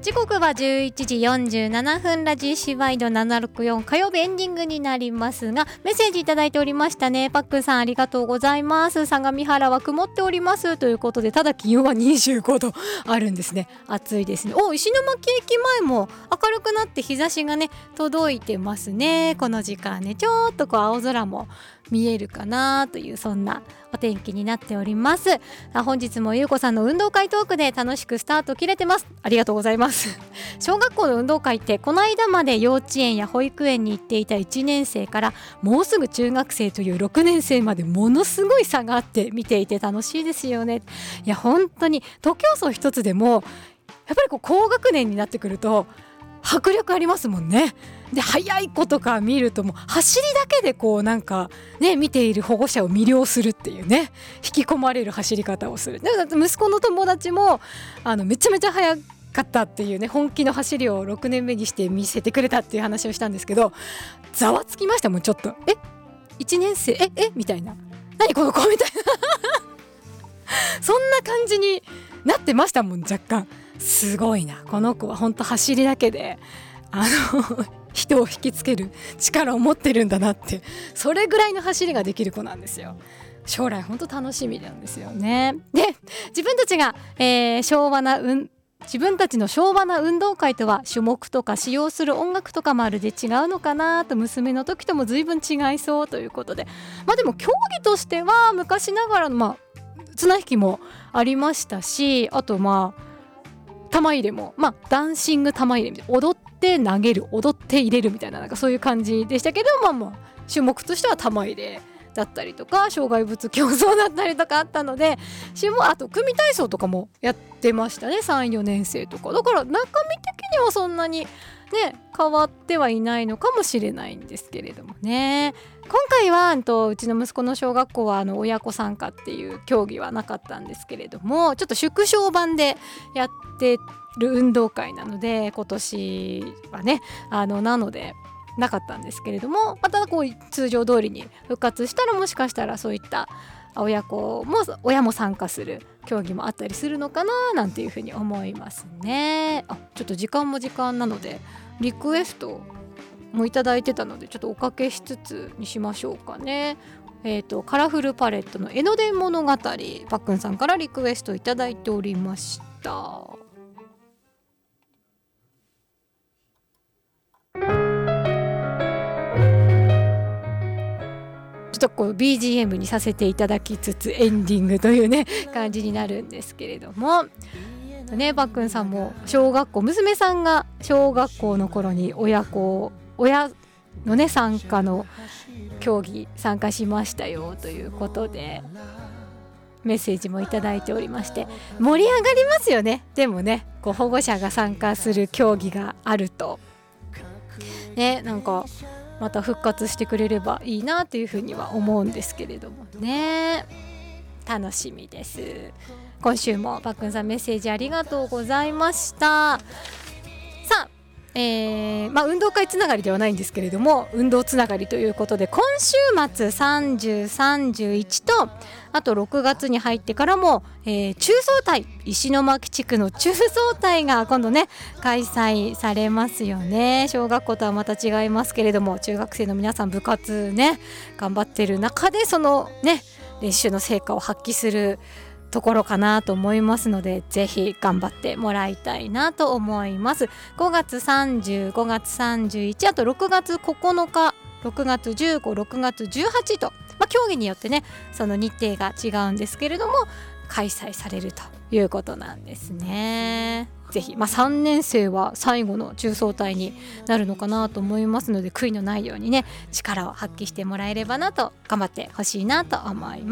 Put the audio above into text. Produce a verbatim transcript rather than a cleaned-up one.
時刻はじゅういちじよんじゅうななふん、ラジシワイドななろくよん火曜日エンディングになりますが、メッセージいただいておりましたね。パックンさんありがとうございます。相模原は曇っておりますということで、ただ気温はにじゅうごどあるんですね。暑いですね。お、石巻駅前も明るくなって日差しがね届いてますね。この時間ね、ちょっとこう青空も見えるかなという、そんなお天気になっております。本日もゆうこさんの運動会トークで楽しくスタート切れてます。ありがとうございます。小学校の運動会ってこの間まで幼稚園や保育園に行っていたいちねんせいからもうすぐ中学生というろくねんせいまでものすごい差があって、見ていて楽しいですよね。いや本当に徒競走一つでもやっぱりこう高学年になってくると迫力ありますもんね。で速い子とか見るともう走りだけでこうなんかね見ている保護者を魅了するっていうね、引き込まれる走り方をする。で息子の友達もあのめちゃめちゃ速かったっていうね、本気の走りをろくねんめにして見せてくれたっていう話をしたんですけど、ざわつきましたもん。ちょっとえいちねんせいええみたいな、何この子みたいなそんな感じになってましたもん。若干すごいな、この子は本当走りだけであの人を引きつける力を持ってるんだなって、それぐらいの走りができる子なんですよ。将来本当楽しみなんですよね。で自分たちが、えー、昭和な運自分たちの昭和な運動会とは種目とか使用する音楽とかまるで違うのかなと、娘の時とも随分違いそうということで、まあでも競技としては昔ながらのまあ綱引きもありましたし、あとまあ玉入れもまあダンシング玉入れみたいな、踊って投げる踊って入れるみたいな、なんかそういう感じでしたけど、まあまあ種目としては玉入れだったりとか障害物競争だったりとかあったので、あと組体操とかもやってましたね、さん、よねんせいとかだから、中身的にはそんなにね変わってはいないのかもしれないんですけれどもね。今回はとうちの息子の小学校はあの親子参加っていう競技はなかったんですけれども、ちょっと縮小版でやってる運動会なので、今年はねあのなのでなかったんですけれども、またこう通常通りに復活したら、もしかしたらそういった親子も親も参加する競技もあったりするのかななんていうふうに思いますね。あ、ちょっと時間も時間なのでリクエストもいただいてたので、ちょっとおかけしつつにしましょうかね。えーとカラフルパレットの江ノ電物語、パックンさんからリクエストいただいておりました。ちょっとこう ビージーエム にさせていただきつつエンディングというね感じになるんですけれどもね、パックンさんも小学校、娘さんが小学校の頃に親子親のね参加の競技参加しましたよということでメッセージもいただいておりまして、盛り上がりますよね。でもねこう保護者が参加する競技があるとね、なんかまた復活してくれればいいなというふうには思うんですけれどもね、楽しみです。今週もパックンさんメッセージありがとうございました。さあ、えーまあ、運動会つながりではないんですけれども、運動つながりということで、今週末さんじゅう、さんじゅういちとあとろくがつに入ってからも、えー、中総体、石巻地区の中総体が今度ね開催されますよね。小学校とはまた違いますけれども、中学生の皆さん部活ね頑張ってる中でそのね練習の成果を発揮するところかなと思いますので、ぜひ頑張ってもらいたいなと思います。ごがつさんじゅう、ごがつさんじゅういち、あとろくがつここのか、ろくがつじゅうご、ろくがつじゅうはちと、まあ、競技によってねその日程が違うんですけれども開催されるということなんですね。ぜひ、まあ、さんねんせいは最後の中総体になるのかなと思いますので、悔いのないようにね力を発揮してもらえればなと、頑張ってほしいなと思います。